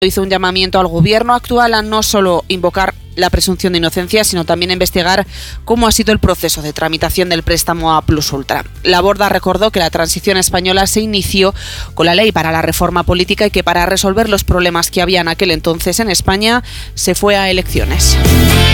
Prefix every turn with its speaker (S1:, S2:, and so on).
S1: Hizo un llamamiento al gobierno actual a no solo invocar la presunción de inocencia, sino también a investigar cómo ha sido el proceso de tramitación del préstamo a Plus Ultra. Laborda recordó que la transición española se inició con la ley para la reforma política y que para resolver los problemas que había en aquel entonces en España se fue a elecciones.